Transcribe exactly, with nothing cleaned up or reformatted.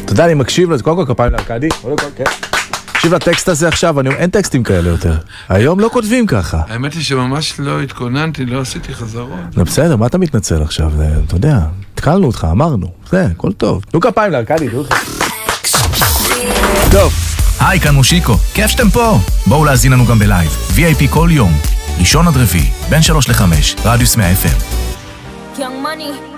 אתה יודע, אני מקשיב לזה, קודם כל כפיים לארקדי, תקשיב לטקסט הזה עכשיו, אין טקסטים כאלה יותר. היום לא כותבים ככה. האמת היא שממש לא התכוננתי, לא עשיתי חזרות. זה בסדר, מה אתה מתנצל עכשיו? אתה יודע, התחלנו אותך, אמרנו. זה, הכל טוב. נו כפיים לארקדי, נו לך. טוב. היי, כאן מושיקו. כיף שאתם פה. בואו להזין לנו גם בלייב. וי איי פי כל יום. ראשון עד רביעי, בין שלוש לחמש, רדיוס מאה אף אם. Young Money